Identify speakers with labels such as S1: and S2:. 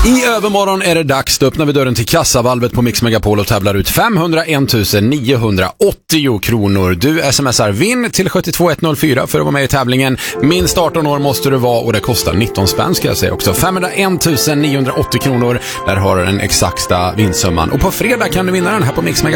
S1: I övermorgon är det dags. Då öppnar vi dörren till kassavalvet på Mix Megapol och tävlar ut 501 980 kronor. Du smsar vinn till 72104 för att vara med i tävlingen. Minst 18 år måste du vara och det kostar 19 spänn ska jag säga också. 501 980 kronor. Där har du den exakta vinstsumman. Och på fredag kan du vinna den här på Mix Megapol.